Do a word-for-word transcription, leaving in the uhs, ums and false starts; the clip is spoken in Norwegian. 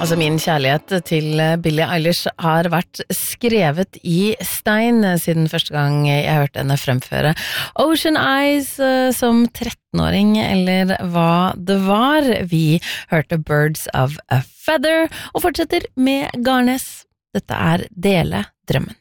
Altså min kjærlighet til Billie Eilish har vært skrevet i stein siden første gang jeg hørte henne fremføre Ocean Eyes som trettenåring, eller hva det var. Vi hørte Birds of a Feather og fortsetter med Garnes. Dette er Dele drømmen.